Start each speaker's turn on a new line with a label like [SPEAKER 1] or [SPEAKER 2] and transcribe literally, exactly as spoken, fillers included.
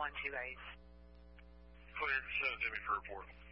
[SPEAKER 1] one two A's.
[SPEAKER 2] Cleared, send it to me for report.